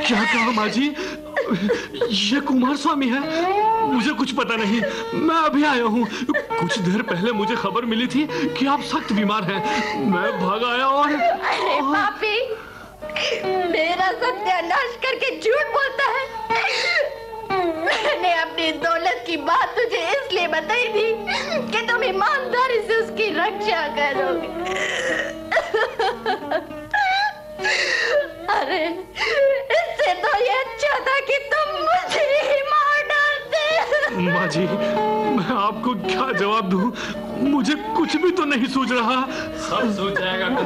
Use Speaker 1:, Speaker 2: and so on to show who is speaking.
Speaker 1: क्या कहा माँ जी? ये कुमार स्वामी है? मुझे कुछ पता नहीं, मैं अभी आया हूँ। कुछ देर पहले मुझे खबर मिली थी कि आप सख्त बीमार हैं। मैं भाग आया और
Speaker 2: अरे पापी, मेरा सत्यानाश करके झूठ बोलता है। मैंने अपनी दौलत की बात तुझे इसलिए बताई थी कि तुम ईमानदारी से उसकी रक्षा करोगे। अरे इससे तो ये अच्छा था कि तुम मुझे ही मार डालते।
Speaker 1: माँ जी, मैं आपको क्या जवाब दूं? मुझे कुछ भी तो नहीं सूझ रहा।
Speaker 3: सब सूझ जाएगा।